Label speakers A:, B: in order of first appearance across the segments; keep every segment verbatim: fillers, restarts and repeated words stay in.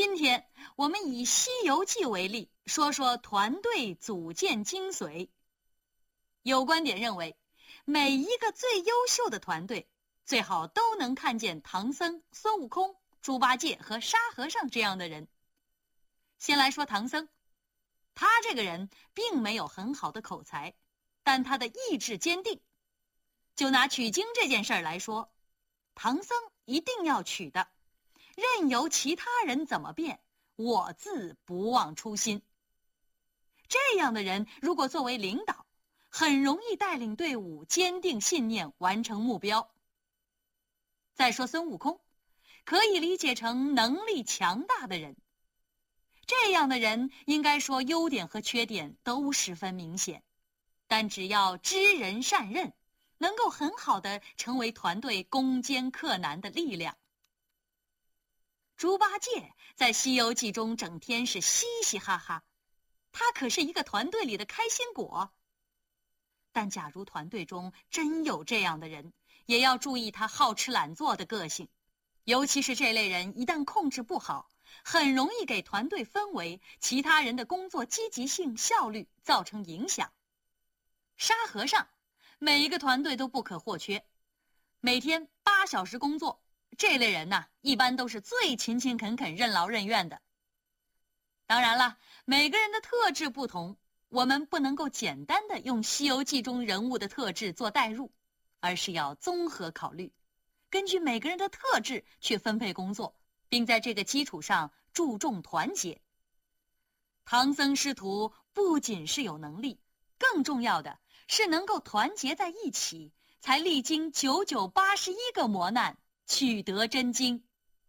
A: 今天我们以《西游记》为例，说说团队组建精髓。有观点认为，每一个最优秀的团队，最好都能看见唐僧、孙悟空、猪八戒和沙和尚这样的人。先来说唐僧，他这个人并没有很好的口才，但他的意志坚定。就拿取经这件事儿来说，唐僧一定要取的，任由其他人怎么变，我自不忘初心。这样的人如果作为领导，很容易带领队伍坚定信念，完成目标。再说孙悟空，可以理解成能力强大的人。这样的人应该说优点和缺点都十分明显，但只要知人善任，能够很好的成为团队攻坚克难的力量。猪八戒在《西游记》中整天是嘻嘻哈哈，他可是一个团队里的开心果。但假如团队中真有这样的人，也要注意他好吃懒做的个性，尤其是这类人一旦控制不好，很容易给团队氛围、其他人的工作积极性、效率造成影响。沙和尚每一个团队都不可或缺，每天八小时工作，这类人呐，一般都是最勤勤恳恳、任劳任怨的。当然了，每个人的特质不同，我们不能够简单的用《西游记》中人物的特质做代入，而是要综合考虑，根据每个人的特质去分配工作，并在这个基础上注重团结。唐僧师徒不仅是有能力，更重要的是能够团结在一起，才历经九九八十一个磨难，取得真经。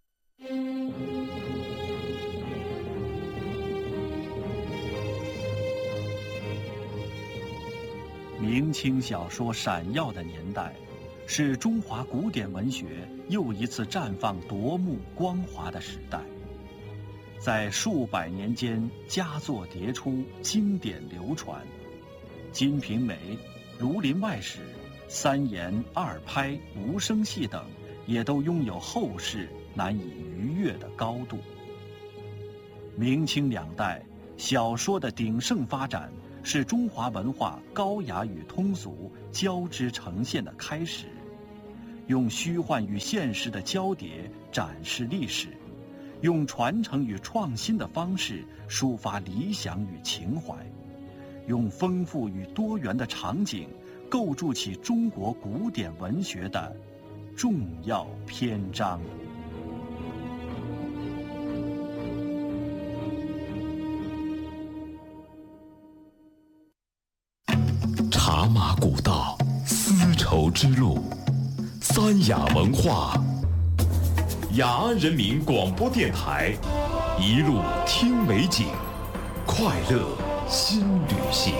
B: 明清小说闪耀的年代，是中华古典文学又一次绽放夺目光华的时代。在数百年间，佳作迭出，经典流传。《金瓶梅》《儒林外史》《三言二拍》《无声戏》等，也都拥有后世难以逾越的高度。明清两代小说的鼎盛发展，是中华文化高雅与通俗交织呈现的开始，用虚幻与现实的交叠展示历史，用传承与创新的方式抒发理想与情怀，用丰富与多元的场景构筑起中国古典文学的重要篇章。
C: 茶马古道，丝绸之路，三雅文化，雅安人民广播电台，一路听美景，快乐新旅行。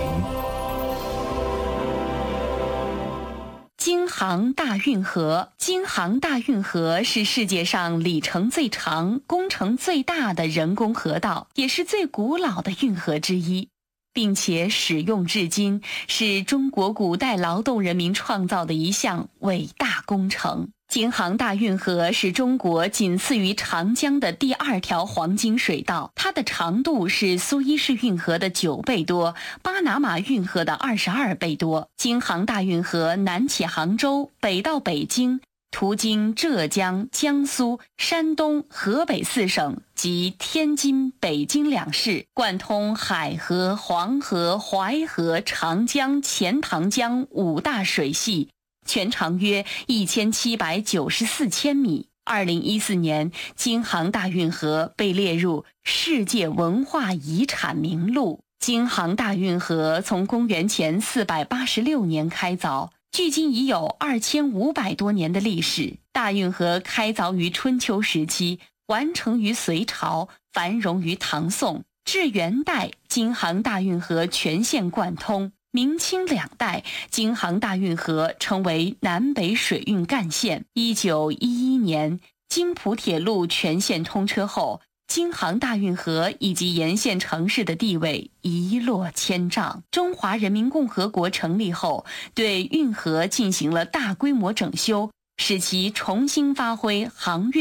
D: 京杭大运河，京杭大运河是世界上里程最长、工程最大的人工河道，也是最古老的运河之一，并且使用至今，是中国古代劳动人民创造的一项伟大工程。京杭大运河是中国仅次于长江的第二条黄金水道，它的长度是苏伊士运河的九倍多，巴拿马运河的二十二倍多。京杭大运河南起杭州，北到北京，途经浙江、江苏、山东、河北四省及天津、北京两市，贯通海河、黄河、淮河、长江、钱塘江五大水系，全长约一千七百九十四千米。二零一四年，京杭大运河被列入世界文化遗产名录。京杭大运河从公元前四百八十六年开凿，距今已有二千五百多年的历史。大运河开凿于春秋时期，完成于隋朝，繁荣于唐宋。至元代，京杭大运河全线贯通。明清两代，京杭大运河成为南北水运干线。一九一一年，京蒲铁路全线通车后，京杭大运河以及沿线城市的地位一落千丈。中华人民共和国成立后，对运河进行了大规模整修，使其重新发挥航运、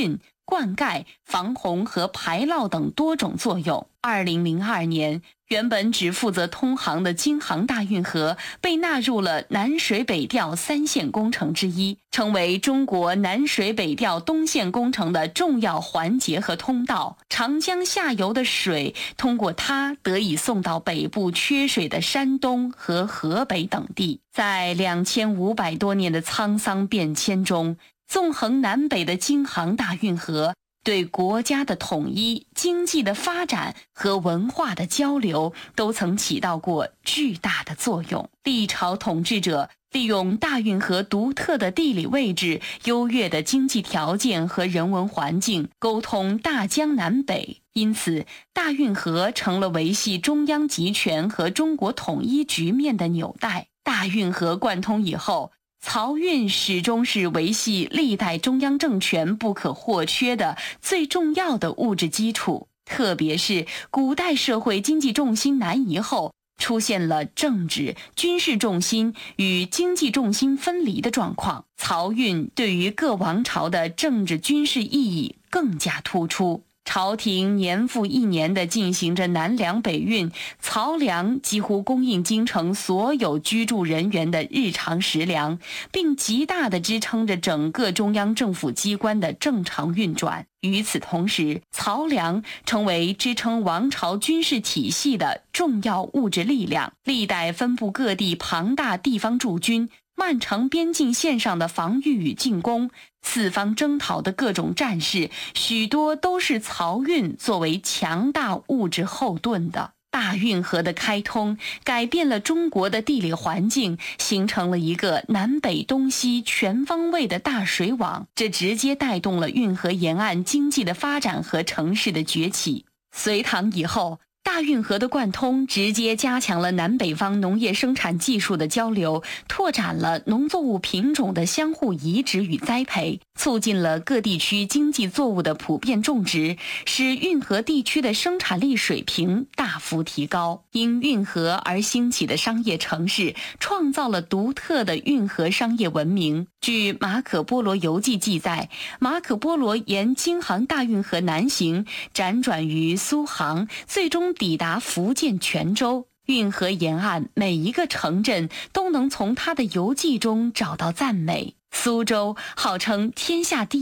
D: 灌溉、防洪和排涝等多种作用。二零零二年，原本只负责通航的京杭大运河被纳入了南水北调三线工程之一，成为中国南水北调东线工程的重要环节和通道。长江下游的水通过它得以送到北部缺水的山东和河北等地。在两千五百多年的沧桑变迁中，纵横南北的京杭大运河对国家的统一、经济的发展和文化的交流都曾起到过巨大的作用。历朝统治者利用大运河独特的地理位置、优越的经济条件和人文环境，沟通大江南北。因此，大运河成了维系中央集权和中国统一局面的纽带。大运河贯通以后，漕运始终是维系历代中央政权不可或缺的最重要的物质基础。特别是古代社会经济重心南移后，出现了政治、军事重心与经济重心分离的状况，漕运对于各王朝的政治军事意义更加突出。朝廷年复一年地进行着南粮北运，漕粮几乎供应京城所有居住人员的日常食粮，并极大地支撑着整个中央政府机关的正常运转。与此同时，漕粮成为支撑王朝军事体系的重要物质力量。历代分布各地庞大地方驻军，漫长边境线上的防御与进攻，四方征讨的各种战事，许多都是漕运作为强大物质后盾的。大运河的开通改变了中国的地理环境，形成了一个南北东西全方位的大水网，这直接带动了运河沿岸经济的发展和城市的崛起。隋唐以后，大运河的贯通直接加强了南北方农业生产技术的交流，拓展了农作物品种的相互移植与栽培，促进了各地区经济作物的普遍种植，使运河地区的生产力水平大幅提高。因运河而兴起的商业城市，创造了独特的运河商业文明。据马可波罗游记记载，马可波罗沿京杭大运河南行，辗转于苏杭，最终抵达福建泉州。运河沿岸每一个城镇都能从他的游记中找到赞美。苏州号称天下第